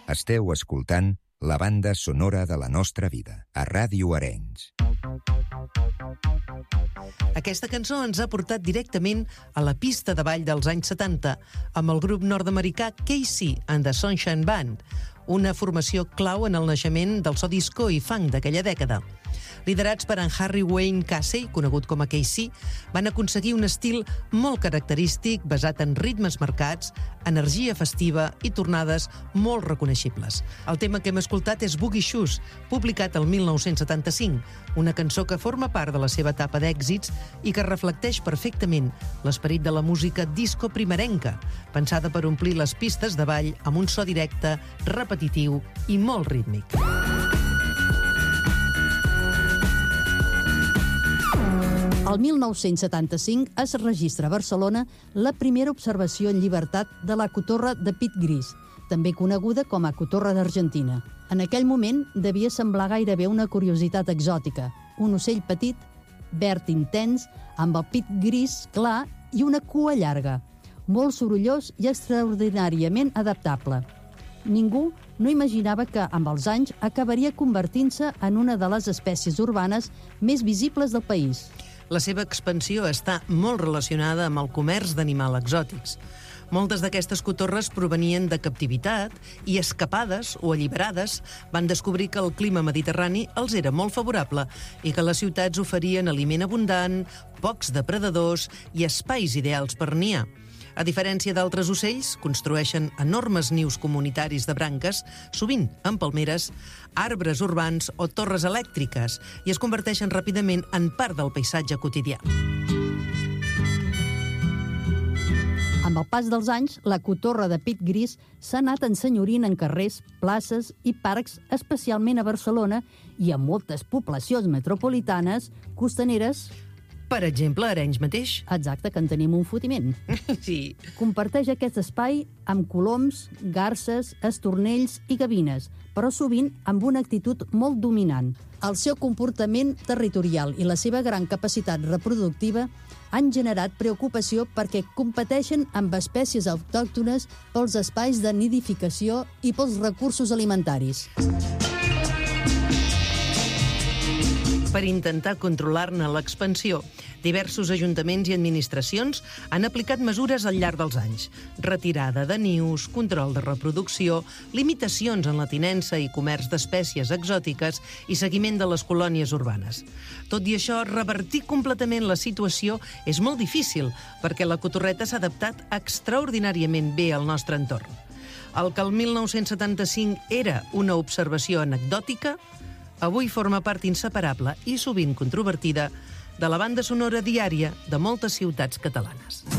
Esteu escoltant la banda sonora de la nostra vida, a Ràdio Arenys. Aquesta cançó ens ha portat directament a la pista de ball dels anys 70 amb el grup nord-americà Casey and the Sunshine Band, una formació clau en el naixement del so disco i funk d'aquella dècada. Liderats per en Harry Wayne Casey, conegut com a Casey, van aconseguir un estil molt característic basat en ritmes marcats, energia festiva i tornades molt reconeixibles. El tema que hem escoltat és Boogie Shoes, publicat el 1975, una cançó que forma part de la seva etapa d'èxits i que reflecteix perfectament l'esperit de la música disco primerenca, pensada per omplir les pistes de ball amb un so directe, repetitiu i molt rítmic. El 1975 es registra a Barcelona la primera observació en llibertat de la cotorra de pit gris, també coneguda com a cotorra d'Argentina. En aquell moment devia semblar gairebé una curiositat exòtica, un ocell petit, verd intens, amb el pit gris clar i una cua llarga, molt sorollós i extraordinàriament adaptable. Ningú no imaginava que, amb els anys, acabaria convertint-se en una de les espècies urbanes més visibles del país. La seva expansió està molt relacionada amb el comerç d'animals exòtics. Moltes d'aquestes cotorres provenien de captivitat i, escapades o alliberades, van descobrir que el clima mediterrani els era molt favorable i que les ciutats oferien aliment abundant, pocs depredadors i espais ideals per niar. A diferència d'altres ocells, construeixen enormes nius comunitaris de branques, sovint amb palmeres, arbres urbans o torres elèctriques, i es converteixen ràpidament en part del paisatge quotidià. Amb el pas dels anys, la cotorra de pit gris s'ha anat ensenyorint en carrers, places i parcs, especialment a Barcelona i a moltes poblacions metropolitanes, costaneres. Per exemple, a Arenys mateix. Exacte, que en tenim un fotiment. Sí. Comparteix aquest espai amb coloms, garses, estornells i gavines, però sovint amb una actitud molt dominant. El seu comportament territorial i la seva gran capacitat reproductiva han generat preocupació perquè competeixen amb espècies autòctones pels espais de nidificació i pels recursos alimentaris. Per intentar controlar-ne l'expansió, diversos ajuntaments i administracions han aplicat mesures al llarg dels anys. Retirada de nius, control de reproducció, limitacions en la tinença i comerç d'espècies exòtiques i seguiment de les colònies urbanes. Tot i això, revertir completament la situació és molt difícil perquè la cotorreta s'ha adaptat extraordinàriament bé al nostre entorn. El que el 1975 era una observació anecdòtica, avui forma part inseparable i sovint controvertida de la banda sonora diària de moltes ciutats catalanes.